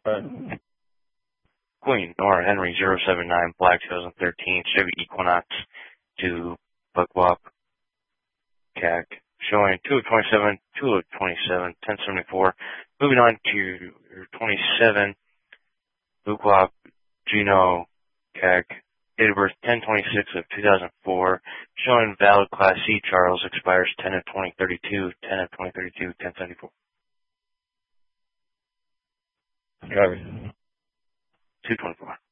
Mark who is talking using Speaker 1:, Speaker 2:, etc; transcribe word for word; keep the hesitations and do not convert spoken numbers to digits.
Speaker 1: Right.
Speaker 2: Queen Nora Henry zero seven nine Black two thousand thirteen Chevy Equinox to Buckwalk C A C showing two of twenty-seven, two of twenty-seven, ten seventy-four. Moving on to twenty-seven Buckwalk Gino C A C. Date of birth ten twenty-six of two thousand four. Showing valid Class C Charles expires ten of twenty thirty-two, ten of twenty thirty-two, ten seventy-four.
Speaker 1: Driver.
Speaker 2: two twenty-four.